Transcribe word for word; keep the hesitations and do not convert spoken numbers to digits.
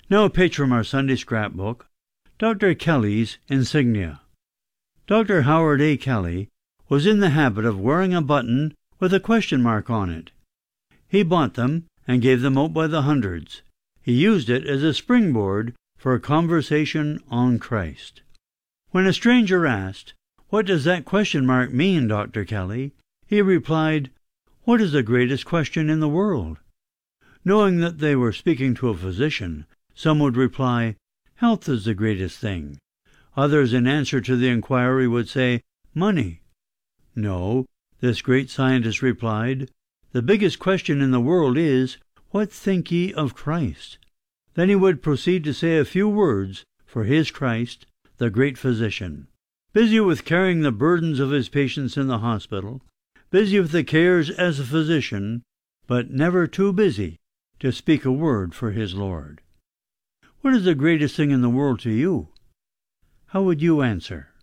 Now a page from our Sunday scrapbook, Doctor Kelly's insignia. Doctor Howard A. Kelly was in the habit of wearing a button with a question mark on it. He bought them and gave them out by the hundreds. He used it as a springboard for a conversation on Christ. When a stranger asked, "What does that question mark mean, Doctor Kelly?" he replied, "What is the greatest question in the world?" Knowing that they were speaking to a physician, some would reply, "Health is the greatest thing." Others, in answer to the inquiry, would say, "Money." "No," this great scientist replied, "the biggest question in the world is, what think ye of Christ?" Then he would proceed to say a few words for his Christ, the great physician. Busy with carrying the burdens of his patients in the hospital, busy with the cares as a physician, but never too busy to speak a word for his Lord. What is the greatest thing in the world to you? How would you answer?